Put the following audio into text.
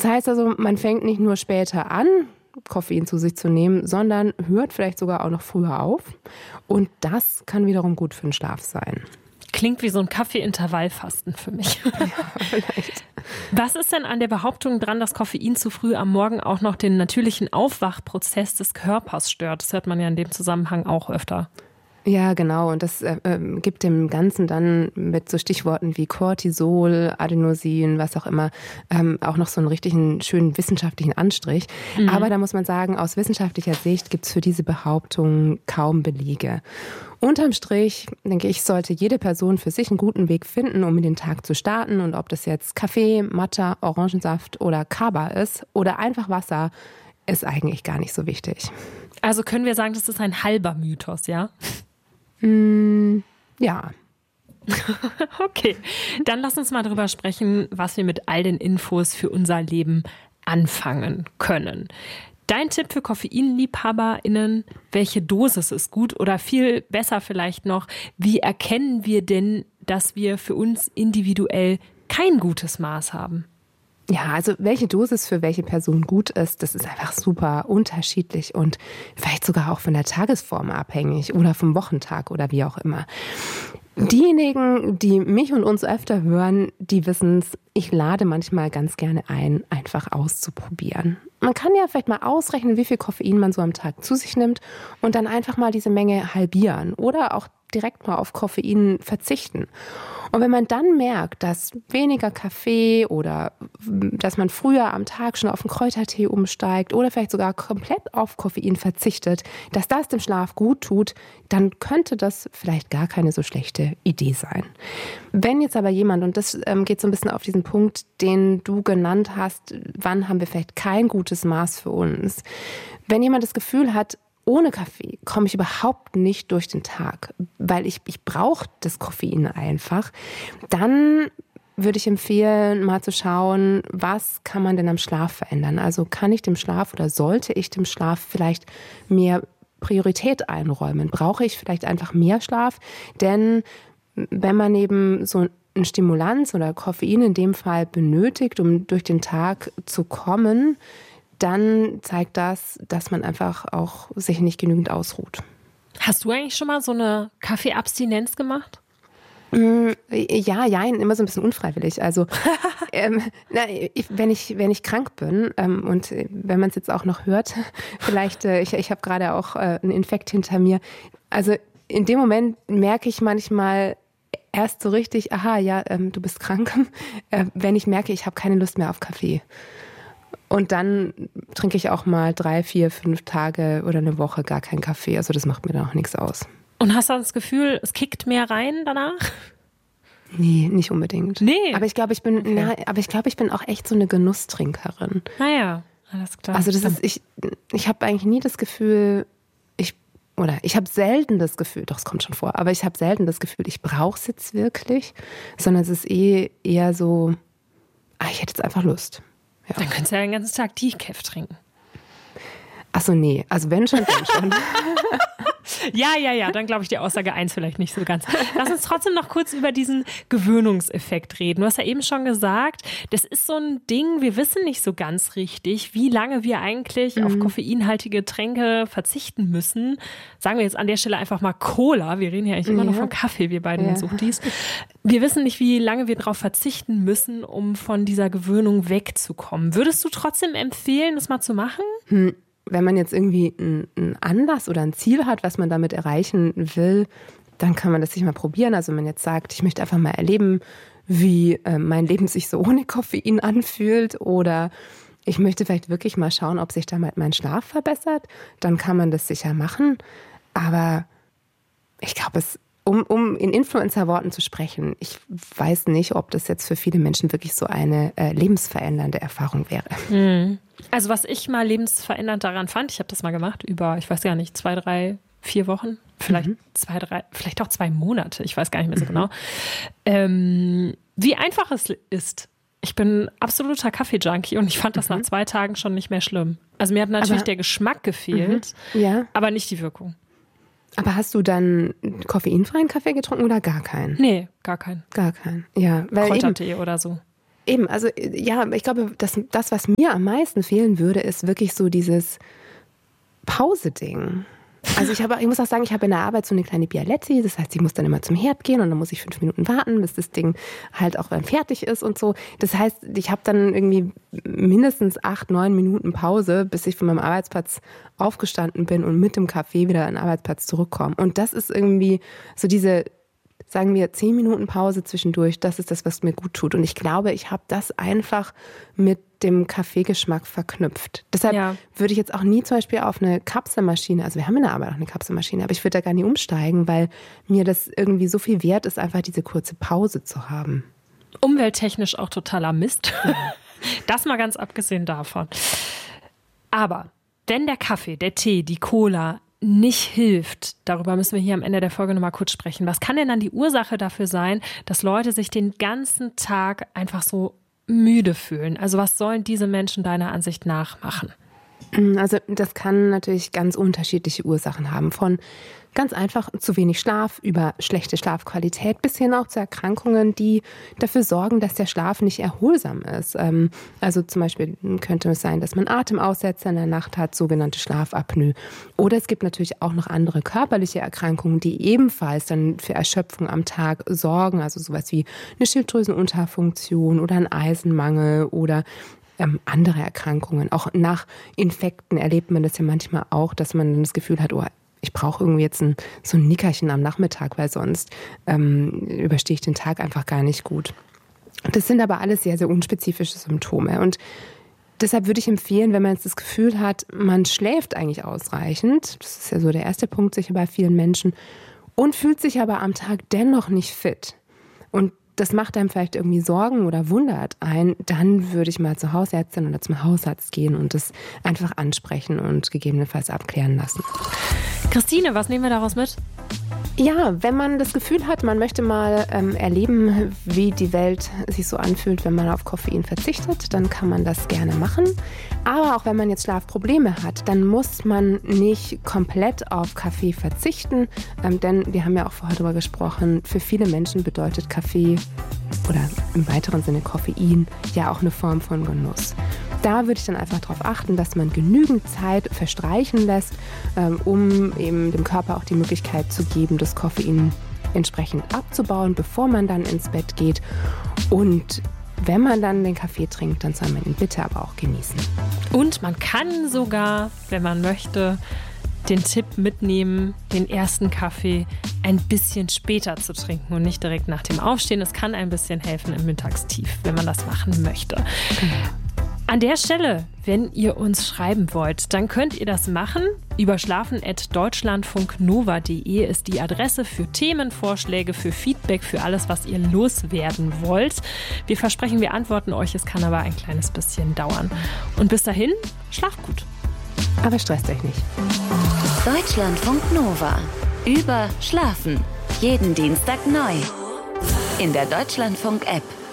heißt also, man fängt nicht nur später an, Koffein zu sich zu nehmen, sondern hört vielleicht sogar auch noch früher auf. Und das kann wiederum gut für den Schlaf sein. Klingt wie so ein Kaffee-Intervallfasten für mich. Ja, vielleicht. Was ist denn an der Behauptung dran, dass Koffein zu früh am Morgen auch noch den natürlichen Aufwachprozess des Körpers stört? Das hört man ja in dem Zusammenhang auch öfter. Ja, genau. Und das gibt dem Ganzen dann mit so Stichworten wie Cortisol, Adenosin, was auch immer, auch noch so einen richtigen schönen wissenschaftlichen Anstrich. Mhm. Aber da muss man sagen, aus wissenschaftlicher Sicht gibt's für diese Behauptung kaum Belege. Unterm Strich, denke ich, sollte jede Person für sich einen guten Weg finden, um in den Tag zu starten. Und ob das jetzt Kaffee, Matcha, Orangensaft oder Kaba ist oder einfach Wasser, ist eigentlich gar nicht so wichtig. Also können wir sagen, das ist ein halber Mythos, ja? Ja. Okay, dann lass uns mal drüber sprechen, was wir mit all den Infos für unser Leben anfangen können. Dein Tipp für KoffeinliebhaberInnen, welche Dosis ist gut oder viel besser vielleicht noch, wie erkennen wir denn, dass wir für uns individuell kein gutes Maß haben? Ja, also welche Dosis für welche Person gut ist, das ist einfach super unterschiedlich und vielleicht sogar auch von der Tagesform abhängig oder vom Wochentag oder wie auch immer. Diejenigen, die mich und uns öfter hören, die wissen es, ich lade manchmal ganz gerne ein, einfach auszuprobieren. Man kann ja vielleicht mal ausrechnen, wie viel Koffein man so am Tag zu sich nimmt und dann einfach mal diese Menge halbieren oder auch direkt mal auf Koffein verzichten. Und wenn man dann merkt, dass weniger Kaffee oder dass man früher am Tag schon auf einen Kräutertee umsteigt oder vielleicht sogar komplett auf Koffein verzichtet, dass das dem Schlaf gut tut, dann könnte das vielleicht gar keine so schlechte Idee sein. Wenn jetzt aber jemand, und das geht so ein bisschen auf diesen Punkt, den du genannt hast, wann haben wir vielleicht kein gutes Maß für uns? Wenn jemand das Gefühl hat, ohne Kaffee komme ich überhaupt nicht durch den Tag, weil ich brauche das Koffein einfach, dann würde ich empfehlen, mal zu schauen, was kann man denn am Schlaf verändern? Also kann ich dem Schlaf oder sollte ich dem Schlaf vielleicht mehr Priorität einräumen? Brauche ich vielleicht einfach mehr Schlaf? Denn wenn man eben so ein Stimulanz oder Koffein in dem Fall benötigt, um durch den Tag zu kommen, dann zeigt das, dass man einfach auch sich nicht genügend ausruht. Hast du eigentlich schon mal so eine Kaffeeabstinenz gemacht? Ja, immer so ein bisschen unfreiwillig. Also wenn ich krank bin und wenn man es jetzt auch noch hört, vielleicht, ich habe gerade auch einen Infekt hinter mir. Also in dem Moment merke ich manchmal erst so richtig, du bist krank, wenn ich merke, ich habe keine Lust mehr auf Kaffee. Und dann trinke ich auch mal 3, 4, 5 Tage oder eine Woche gar keinen Kaffee. Also das macht mir dann auch nichts aus. Und hast du das Gefühl, es kickt mehr rein danach? Nee, nicht unbedingt. Nee. Aber ich glaube, ich bin auch echt so eine Genusstrinkerin. Naja, alles klar. Also ich habe eigentlich nie das Gefühl, ich habe selten das Gefühl, doch es kommt schon vor, aber ich habe selten das Gefühl, ich brauche es jetzt wirklich, sondern es ist eher so, ich hätte jetzt einfach Lust. Ja. Dann könntest du ja den ganzen Tag Decaf trinken. Ach so, nee. Also wenn schon, dann schon. Ja, dann glaube ich die Aussage 1 vielleicht nicht so ganz. Lass uns trotzdem noch kurz über diesen Gewöhnungseffekt reden. Du hast ja eben schon gesagt, das ist so ein Ding, wir wissen nicht so ganz richtig, wie lange wir eigentlich auf koffeinhaltige Getränke verzichten müssen. Sagen wir jetzt an der Stelle einfach mal Cola. Wir reden ja eigentlich immer nur von Kaffee, wir beiden Suchtis. Wir wissen nicht, wie lange wir darauf verzichten müssen, um von dieser Gewöhnung wegzukommen. Würdest du trotzdem empfehlen, das mal zu machen? Wenn man jetzt irgendwie einen Anlass oder ein Ziel hat, was man damit erreichen will, dann kann man das sich mal probieren. Also wenn man jetzt sagt, ich möchte einfach mal erleben, wie mein Leben sich so ohne Koffein anfühlt oder ich möchte vielleicht wirklich mal schauen, ob sich damit mein Schlaf verbessert, dann kann man das sicher machen. Aber ich glaube, um in Influencer-Worten zu sprechen, ich weiß nicht, ob das jetzt für viele Menschen wirklich so eine lebensverändernde Erfahrung wäre. Also was ich mal lebensverändernd daran fand, ich habe das mal gemacht über, ich weiß gar nicht, 2, 3, 4 Wochen, vielleicht 2, 3, vielleicht auch 2 Monate, ich weiß gar nicht mehr so genau, wie einfach es ist. Ich bin absoluter Kaffee-Junkie und ich fand das nach 2 Tagen schon nicht mehr schlimm. Also mir hat natürlich der Geschmack gefehlt, aber nicht die Wirkung. Aber hast du dann koffeinfreien Kaffee getrunken oder gar keinen? Nee, gar keinen. Gar keinen, ja. Kräutertee oder so. Eben, also ja, ich glaube, das, was mir am meisten fehlen würde, ist wirklich so dieses Pause-Ding. Also ich muss auch sagen, ich habe in der Arbeit so eine kleine Bialetti, das heißt, ich muss dann immer zum Herd gehen und dann muss ich 5 Minuten warten, bis das Ding halt auch fertig ist und so. Das heißt, ich habe dann irgendwie mindestens 8, 9 Minuten Pause, bis ich von meinem Arbeitsplatz aufgestanden bin und mit dem Kaffee wieder an den Arbeitsplatz zurückkomme. Und das ist irgendwie so diese, sagen wir, 10 Minuten Pause zwischendurch, das ist das, was mir gut tut. Und ich glaube, ich habe das einfach mit dem Kaffeegeschmack verknüpft. Deshalb würde ich jetzt auch nie zum Beispiel auf eine Kapselmaschine, also wir haben in der Arbeit auch eine Kapselmaschine, aber ich würde da gar nicht umsteigen, weil mir das irgendwie so viel wert ist, einfach diese kurze Pause zu haben. Umwelttechnisch auch totaler Mist. Das mal ganz abgesehen davon. Aber wenn der Kaffee, der Tee, die Cola nicht hilft, darüber müssen wir hier am Ende der Folge nochmal kurz sprechen. Was kann denn dann die Ursache dafür sein, dass Leute sich den ganzen Tag einfach so müde fühlen? Also was sollen diese Menschen deiner Ansicht nach machen? Also das kann natürlich ganz unterschiedliche Ursachen haben. Von ganz einfach zu wenig Schlaf über schlechte Schlafqualität bis hin auch zu Erkrankungen, die dafür sorgen, dass der Schlaf nicht erholsam ist. Also zum Beispiel könnte es sein, dass man Atemaussetzer in der Nacht hat, sogenannte Schlafapnoe. Oder es gibt natürlich auch noch andere körperliche Erkrankungen, die ebenfalls dann für Erschöpfung am Tag sorgen. Also sowas wie eine Schilddrüsenunterfunktion oder ein Eisenmangel oder andere Erkrankungen. Auch nach Infekten erlebt man das ja manchmal auch, dass man dann das Gefühl hat, oh, ich brauche irgendwie jetzt so ein Nickerchen am Nachmittag, weil sonst überstehe ich den Tag einfach gar nicht gut. Das sind aber alles sehr, sehr unspezifische Symptome. Und deshalb würde ich empfehlen, wenn man jetzt das Gefühl hat, man schläft eigentlich ausreichend, das ist ja so der erste Punkt sicher bei vielen Menschen, und fühlt sich aber am Tag dennoch nicht fit. Und das macht einem vielleicht irgendwie Sorgen oder wundert einen, dann würde ich mal zur Hausärztin oder zum Hausarzt gehen und das einfach ansprechen und gegebenenfalls abklären lassen. Christine, was nehmen wir daraus mit? Ja, wenn man das Gefühl hat, man möchte mal erleben, wie die Welt sich so anfühlt, wenn man auf Koffein verzichtet, dann kann man das gerne machen. Aber auch wenn man jetzt Schlafprobleme hat, dann muss man nicht komplett auf Kaffee verzichten, denn wir haben ja auch vorher darüber gesprochen, für viele Menschen bedeutet Kaffee oder im weiteren Sinne Koffein ja auch eine Form von Genuss. Da würde ich dann einfach darauf achten, dass man genügend Zeit verstreichen lässt, um eben dem Körper auch die Möglichkeit zu geben, das Koffein entsprechend abzubauen, bevor man dann ins Bett geht. Und wenn man dann den Kaffee trinkt, dann soll man ihn bitte aber auch genießen. Und man kann sogar, wenn man möchte, den Tipp mitnehmen, den ersten Kaffee ein bisschen später zu trinken und nicht direkt nach dem Aufstehen. Es kann ein bisschen helfen im Mittagstief, wenn man das machen möchte. An der Stelle, wenn ihr uns schreiben wollt, dann könnt ihr das machen. Überschlafen@deutschlandfunknova.de ist die Adresse für Themenvorschläge, für Feedback, für alles, was ihr loswerden wollt. Wir versprechen, wir antworten euch. Es kann aber ein kleines bisschen dauern. Und bis dahin, schlaft gut. Aber stresst euch nicht. Deutschlandfunk Nova. Über Schlafen. Jeden Dienstag neu. In der Deutschlandfunk-App.